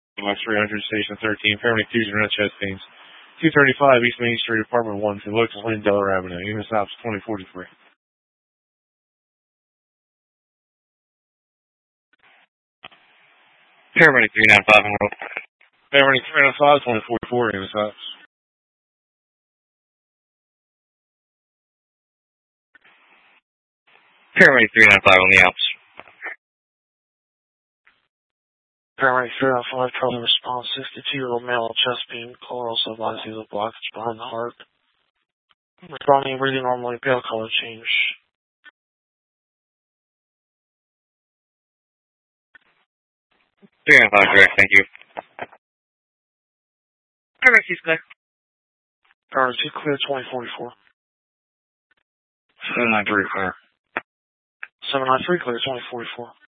Box 300, Station 13, paramedic 2, Internet chest pains. 235 East Main Street, Apartment 1, to Locust Lane, Delaware Avenue. Unit stops 2043. Paramedic 395 on road. Paramedic 395, 2044, unit stops. Paramedic 395 on the outs. Paramedic 395, calling response, 62-year-old male, chest pain. Caller also advised he has a blockage behind the heart. Responding, breathing normally, pale color change. 395 direct, thank you. Paramedic 2 clear. Paramedic 2 clear, 2044. 793 clear. 793 clear, 2044.